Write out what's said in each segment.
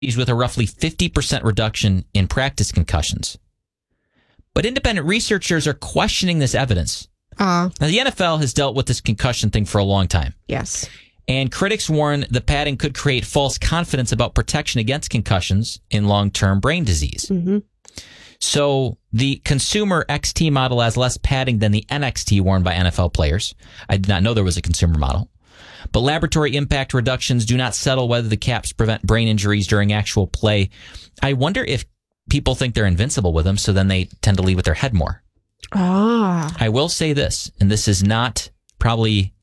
with a roughly 50% reduction in practice concussions. But independent researchers are questioning this evidence. Now, the NFL has dealt with this concussion thing for a long time. Yes. And critics warn the padding could create false confidence about protection against concussions in long-term brain disease. Mm-hmm. So the consumer XT model has less padding than the NXT worn by NFL players. I did not know there was a consumer model. But laboratory impact reductions do not settle whether the caps prevent brain injuries during actual play. I wonder if people think they're invincible with them, so then they tend to lead with their head more. I will say this, and this is not probably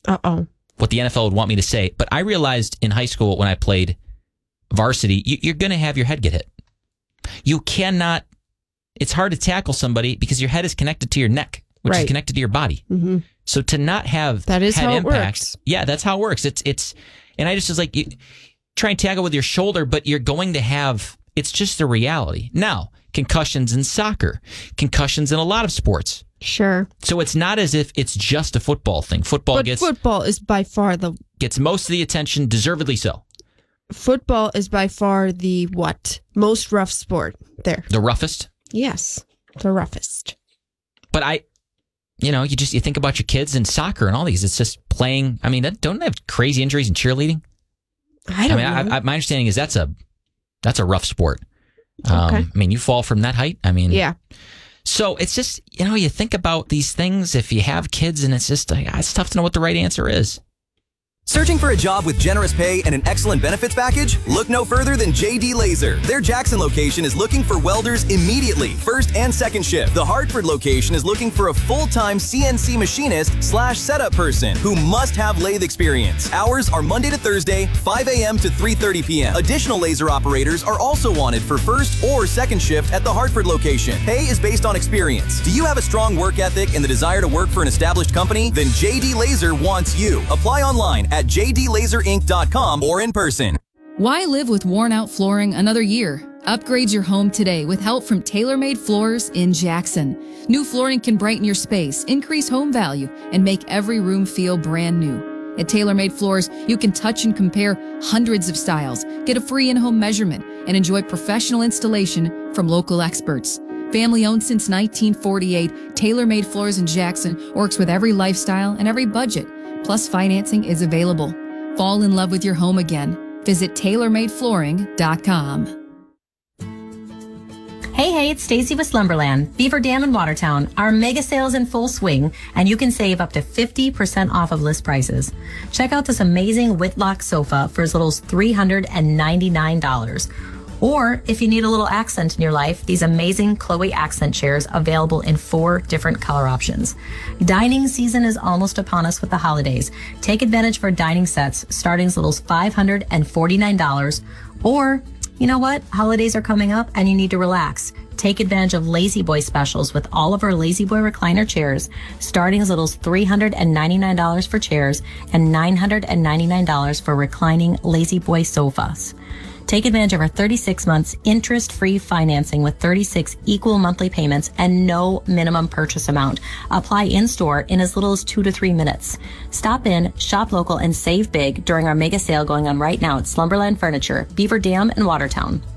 what the NFL would want me to say, but I realized in high school when I played varsity, you're going to have your head get hit. You cannot, it's hard to tackle somebody because your head is connected to your neck, which is connected to your body. Mm-hmm. So to not have that is head how impact, it works. Yeah, that's how it works. It's, and I just was like, you try and tackle with your shoulder, but you're going to have, it's just the reality. Now, concussions in soccer, concussions in a lot of sports. Sure. So it's not as if it's just a football thing. Football is by far gets most of the attention, deservedly so. Football is by far the most rough sport there. The roughest? Yes, the roughest. But you think about your kids in soccer and all these. It's just playing. I mean, don't they have crazy injuries in cheerleading? I don't know. My understanding is that's a rough sport. Okay. I mean, you fall from that height. I mean, yeah. So it's just, you think about these things if you have kids, and it's just, it's tough to know what the right answer is. Searching for a job with generous pay and an excellent benefits package? Look no further than JD Laser. Their Jackson location is looking for welders immediately, first and second shift. The Hartford location is looking for a full-time CNC machinist/setup person who must have lathe experience. Hours are Monday to Thursday, 5 a.m. to 3:30 p.m. Additional laser operators are also wanted for first or second shift at the Hartford location. Pay is based on experience. Do you have a strong work ethic and the desire to work for an established company? Then JD Laser wants you. Apply online at jdlaserinc.com or in person. Why live with worn-out flooring another year? Upgrade your home today with help from TaylorMade Floors in Jackson. New flooring can brighten your space, increase home value, and make every room feel brand new. At TaylorMade Floors, you can touch and compare hundreds of styles, get a free in-home measurement, and enjoy professional installation from local experts. Family-owned since 1948, TaylorMade Floors in Jackson works with every lifestyle and every budget. Plus, financing is available. Fall in love with your home again. Visit TaylorMadeFlooring.com. Hey, it's Stacy with Slumberland, Beaver Dam in Watertown. Our mega sale is in full swing, and you can save up to 50% off of list prices. Check out this amazing Whitlock sofa for as little as $399. Or if you need a little accent in your life, these amazing Chloe accent chairs available in 4 different color options. Dining season is almost upon us with the holidays. Take advantage of our dining sets starting as little as $549. Or, you know what? Holidays are coming up and you need to relax. Take advantage of Lazy Boy specials with all of our Lazy Boy recliner chairs, starting as little as $399 for chairs and $999 for reclining Lazy Boy sofas. Take advantage of our 36 months interest-free financing with 36 equal monthly payments and no minimum purchase amount. Apply in-store in as little as 2 to 3 minutes. Stop in, shop local, and save big during our mega sale going on right now at Slumberland Furniture, Beaver Dam, and Watertown.